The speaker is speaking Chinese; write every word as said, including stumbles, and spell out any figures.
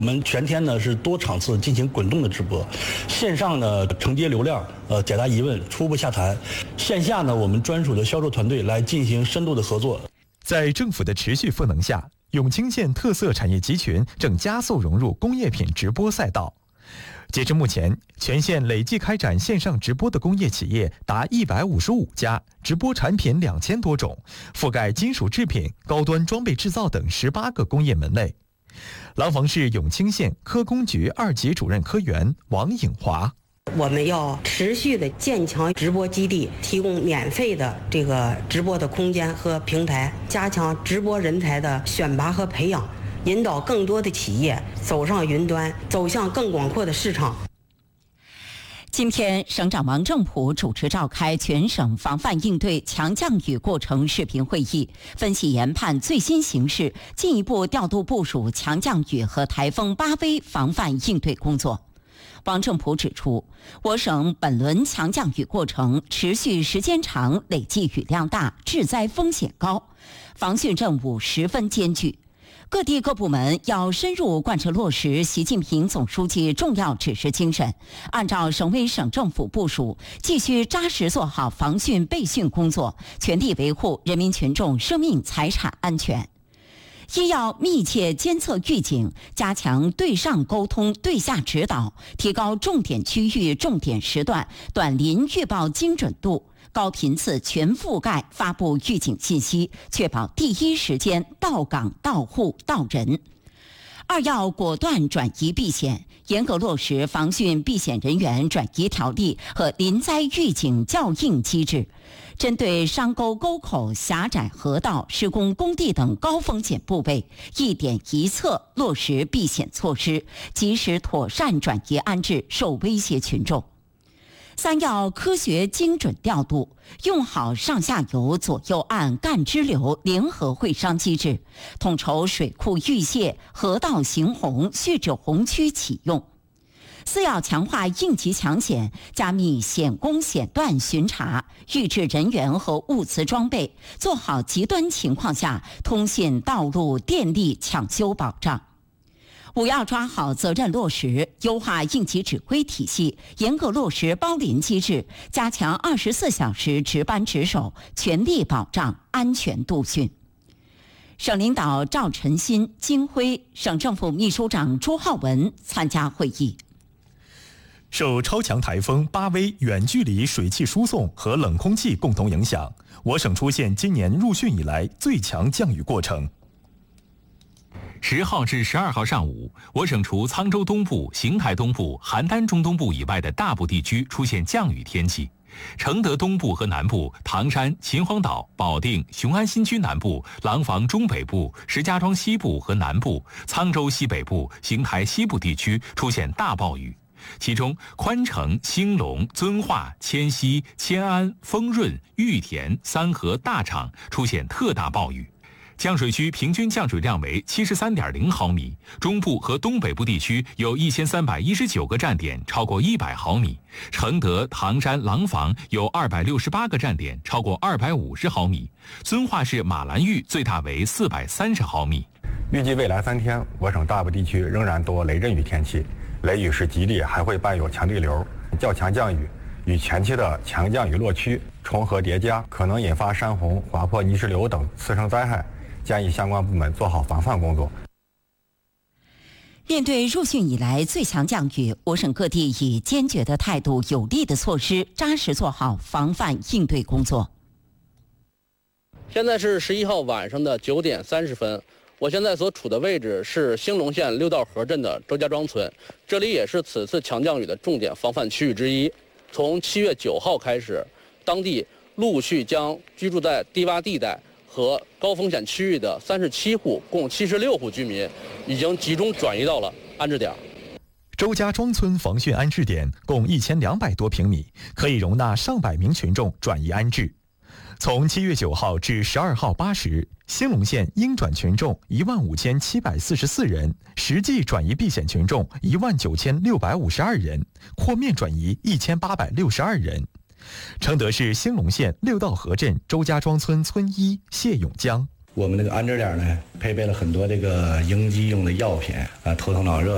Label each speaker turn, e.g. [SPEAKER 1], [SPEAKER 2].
[SPEAKER 1] 我们全天呢是多场次进行滚动的直播，线上呢承接流量，呃解答疑问，初步下谈；线下呢我们专属的销售团队来进行深度的合作。
[SPEAKER 2] 在政府的持续赋能下，永清县特色产业集群正加速融入工业品直播赛道。截至目前，全县累计开展线上直播的工业企业达一百五十五家，直播产品两千多种，覆盖金属制品、高端装备制造等十八个工业门类。廊坊市永清县科工局二级主任科员王颖华。
[SPEAKER 3] 我们要持续的建强直播基地，提供免费的这个直播的空间和平台，加强直播人才的选拔和培养，引导更多的企业走上云端，走向更广阔的市场。
[SPEAKER 4] 今天，省长王正普主持召开全省防范应对强降雨过程视频会议，分析研判最新形势，进一步调度部署强降雨和台风巴威防范应对工作。王正普指出，我省本轮强降雨过程持续时间长，累计雨量大，致灾风险高，防汛任务十分艰巨。各地各部门要深入贯彻落实习近平总书记重要指示精神，按照省委省政府部署，继续扎实做好防汛备汛工作，全力维护人民群众生命财产安全。一要密切监测预警，加强对上沟通、对下指导，提高重点区域、重点时段短临预报精准度，高频次全覆盖发布预警信息，确保第一时间到岗到户到人。二要果断转移避险，严格落实防汛避险人员转移条例和临灾预警校应机制，针对山沟沟口、狭窄河道、施工工地等高风险部位，一点一策落实避险措施，及时妥善转移安置受威胁群众。三要科学精准调度，用好上下游、左右岸干支流联合会商机制，统筹水库预泄、河道行洪、蓄滞洪区启用。四要强化应急抢险，加密险工险段巡查，预置人员和物资装备，做好极端情况下通信、道路、电力抢修保障。五要抓好责任落实，优化应急指挥体系，严格落实包临机制，加强二十四小时值班值守，全力保障安全度汛。省领导赵晨新、金辉，省政府秘书长朱浩文参加会议。
[SPEAKER 2] 受超强台风巴威远距离水汽输送和冷空气共同影响，我省出现今年入汛以来最强降雨过程。
[SPEAKER 5] 十号至十二号上午，我省除沧州东部、邢台东部、邯郸中东部以外的大部地区出现降雨天气。承德东部和南部、唐山、秦皇岛、保定、雄安新区南部、廊坊中北部、石家庄西部和南部、沧州西北部、邢台西部地区出现大暴雨。其中，宽城、兴隆、遵化、迁西、迁安、丰润、玉田、三河、大厂出现特大暴雨。降水区平均降水量为七十三点零毫米，中部和东北部地区有一千三百一十九个站点超过一百毫米，承德、唐山、廊坊有二百六十八个站点超过二百五十毫米，遵化市马兰峪最大为四百三十毫米。
[SPEAKER 6] 预计未来三天，我省大部地区仍然多雷阵雨天气，雷雨势极力，还会伴有强对流、较强降雨与前期的强降雨落区重合叠加，可能引发山洪、滑坡、泥石流等次生灾害。建议相关部门做好防范工作。
[SPEAKER 4] 面对入汛以来最强降雨，我省各地以坚决的态度、有力的措施，扎实做好防范应对工作。
[SPEAKER 7] 现在是十一号晚上的九点三十分，我现在所处的位置是兴隆县六道河镇的周家庄村，这里也是此次强降雨的重点防范区域之一。从七月九号开始，当地陆续将居住在低洼地带和高风险区域的三十七户共七十六户居民已经集中转移到了安置点。
[SPEAKER 2] 周家庄村防汛安置点共一千两百多平米，可以容纳上百名群众转移安置。从七月九号至十二号八时，兴隆县应转群众一万五千七百四十四人，实际转移避险群众一万九千六百五十二人，豁免转移一千八百六十二人。承德市兴隆县六道河镇周家庄村村医谢永江，
[SPEAKER 8] 我们那个安置点呢，配备了很多这个应急用的药品啊，头疼脑热